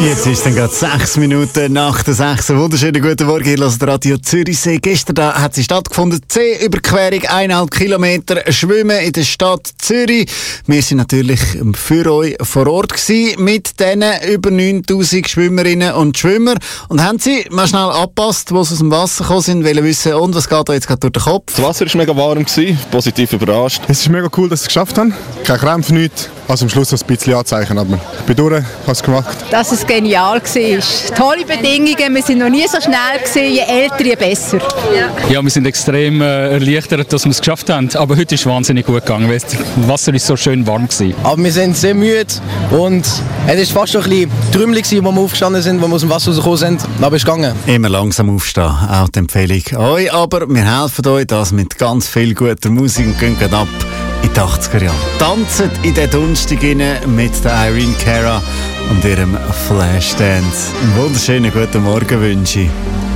Jetzt ist dann gerade 6 Minuten nach der 6. Wunderschönen guten Morgen, hier hört Radio Zürichsee. Gestern da hat sie stattgefunden. Seeüberquerung, 1,5 Kilometer Schwimmen in der Stadt Zürich. Wir sind natürlich für euch vor Ort gewesen, mit diesen über 9000 Schwimmerinnen und Schwimmer. Und haben sie mal schnell angepasst, wo sie aus dem Wasser gekommen sind, wollen wissen, und was geht da jetzt gerade durch den Kopf? Das Wasser war mega warm, positiv überrascht. Es ist mega cool, dass ich es geschafft habe. Kein Krämpfe, nichts. Also am Schluss ein bisschen Anzeichen, aber ich bin durch, habe es gemacht. Dass es genial war. Tolle Bedingungen, wir sind noch nie so schnell gewesen, je älter, je besser. Ja, wir sind extrem erleichtert, dass wir es geschafft haben. Aber heute ist es wahnsinnig gut gegangen, weil das Wasser ist so schön warm gewesen. Aber wir sind sehr müde und es war fast schon ein bisschen trümmelig, als wir aufgestanden sind, als wir aus dem Wasser rausgekommen sind. Aber es ist gegangen. Immer langsam aufstehen, auch die Empfehlung euch. Aber wir helfen euch das mit ganz viel guter Musik und gehen ab in die 80er Jahre. Tanzen in den Donnerstag mit der Irene Cara und ihrem Flashdance. Einen wunderschönen guten Morgen wünsche ich.